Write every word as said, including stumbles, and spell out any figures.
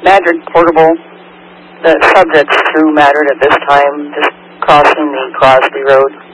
Madrid Portable, the subject's through Madrid at this time, just crossing the Crosby Road.